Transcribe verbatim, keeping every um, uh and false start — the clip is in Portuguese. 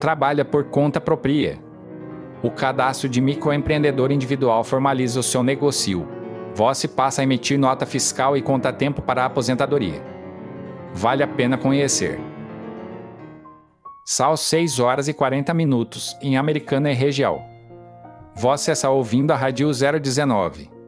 trabalha por conta própria. O cadastro de microempreendedor individual formaliza o seu negócio. Você passa a emitir nota fiscal e conta tempo para a aposentadoria. Vale a pena conhecer. São seis horas e quarenta minutos, em Americana e região. Você está ouvindo a Rádio zero dezenove.